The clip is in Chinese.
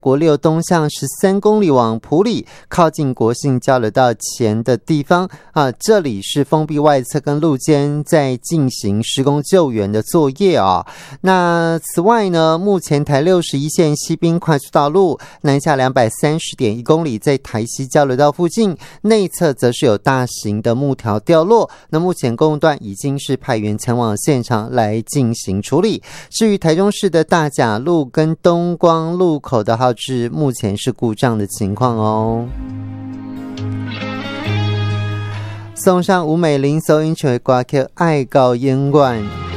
国六东向13公里往埔里靠近国姓交流道前的地方这里是封闭外侧跟路肩在进行施工救援的作业那此外呢，目前台61线西滨快速道路南下230.1公里在台西交流道附近，内侧则是有大型的木条掉落，那目前公路段已经是派员前往现场来进行处理。至于台中市的大甲路跟东光路口的号志目前是故障的情况送上吴美玲收音曲歌曲《爱到永远》。